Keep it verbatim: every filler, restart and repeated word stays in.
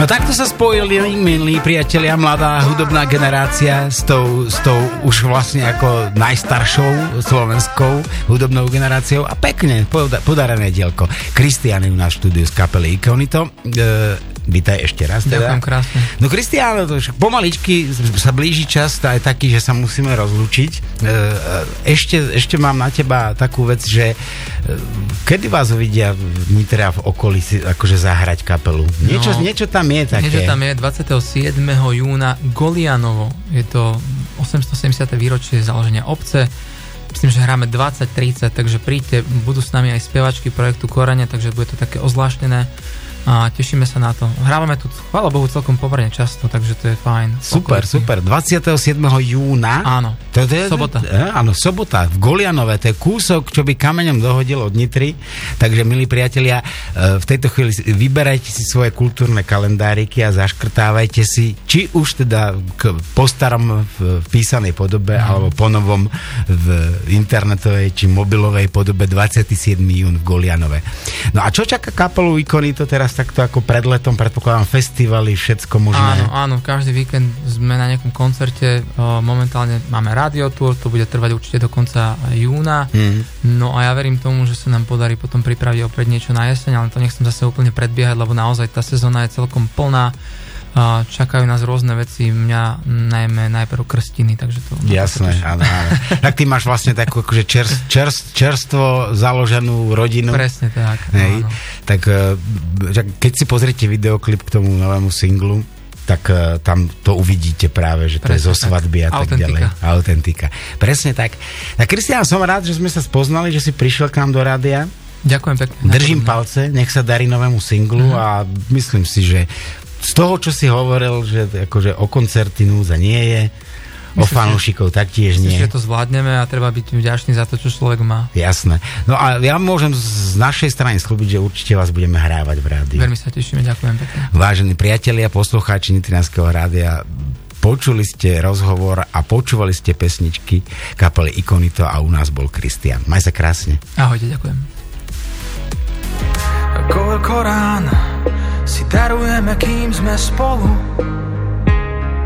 No takto sa spojili, milí priatelia, mladá hudobná generácia s tou, s tou už vlastne ako najstaršou slovenskou hudobnou generáciou a pekne podarené dielko. Kristián je u nás v štúdiu z kapely Ikonito. E, vítaj ešte raz. Teda. Ďakujem krásne. No Kristián, pomaličky sa blíži čas, aj taký, že sa musíme rozlúčiť. E, ešte, ešte mám na teba takú vec, že kedy vás uvidia v Nitre a v okolí si akože zahrať kapelu? Niečo, no, niečo tam je také. Niečo tam je dvadsiateho siedmeho júna Golianovo. Je to osemstosedemdesiate výročie založenia obce. Myslím, že hráme dvadsať tridsať, takže príďte, budú s nami aj spievačky projektu Korene, takže bude to také ozvláštnené. A tešíme sa na to. Hrávame tu, chvála Bohu, celkom pomerne často, takže to je fajn. Super, okolí. Super. dvadsiateho siedmeho júna. Áno, to, to je, sobota. Je, áno, sobota v Golianove. To je kúsok, čo by kameňom dohodil od Nitry. Takže, milí priatelia, v tejto chvíli vyberajte si svoje kultúrne kalendáriky a zaškrtávajte si, či už teda po starom v písanej podobe, mm. alebo po novom v internetovej či mobilovej podobe dvadsiateho siedmeho júna v Golianove. No a čo čaká kapelu Ikonito teraz takto ako pred letom, predpokladám festivaly, všetko možné. Áno, áno, každý víkend sme na nejakom koncerte, momentálne máme radio tour, to bude trvať určite do konca júna, mm. no a ja verím tomu, že sa nám podarí potom pripraviť opäť niečo na jeseň, ale to nechcem zase úplne predbiehať, lebo naozaj tá sezóna je celkom plná. Čakajú nás rôzne veci, mňa najmä najprv krstiny, takže to... Jasné, áno, áno. Tak ty máš vlastne takú akože čerst, čerst, čerstvo založenú rodinu. Presne tak. Hej. Tak keď si pozriete videoklip k tomu novému singlu, tak uh, tam to uvidíte práve, že to Presne, je zo svadby a tak autentika. ďalej. Autentika. Presne tak. Tak Kristián, som rád, že sme sa spoznali, že si prišiel k nám do rádia. Ďakujem pekne. Držím palce, nech sa darí novému singlu mm-hmm. a myslím si, že z toho, čo si hovoril, že akože o koncerty núdza nie je, o fanúšikov taktiež nie. Myslím, že to zvládneme a treba byť vďačný za to, čo človek má. Jasné. No a ja môžem z našej strany slúbiť, že určite vás budeme hrávať v rádiu. Veľmi sa tešíme, ďakujem pekne. Vážení priatelia, poslucháči Nitrianskeho rádia, počuli ste rozhovor a počúvali ste pesničky kapely Ikonito a u nás bol Kristián. Maj sa krásne. Ahojte, ďakujem. Koľko rán si darujeme, kým sme spolu,